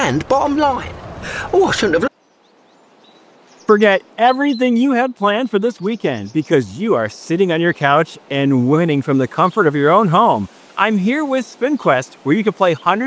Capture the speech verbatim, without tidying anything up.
And bottom line, oh, I shouldn't have... Forget everything you had planned for this weekend because you are sitting on your couch and winning from the comfort of your own home. I'm here with SpinQuest, where you can play hundreds